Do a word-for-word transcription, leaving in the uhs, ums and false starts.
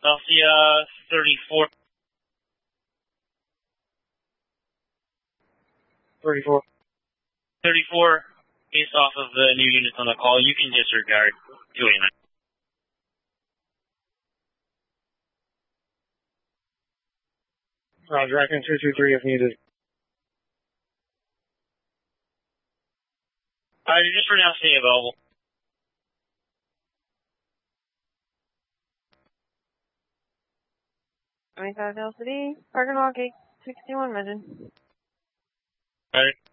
Philadelphia thirty-four. thirty-four. thirty-four, based off of the new units on the call, you can disregard two eighty-nine. Roger, I can two two three if needed. Uh, you're just for now staying available. twenty-five L C D, parking lot gate sixty-one, Regin. Alright.